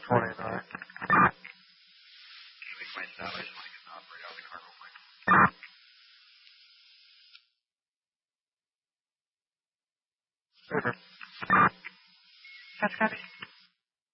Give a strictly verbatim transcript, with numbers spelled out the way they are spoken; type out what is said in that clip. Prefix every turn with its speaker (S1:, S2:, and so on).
S1: twenty-nine.
S2: Make my stop. I just want to get the operator out of the car real quick.
S1: Over.
S3: That's copy.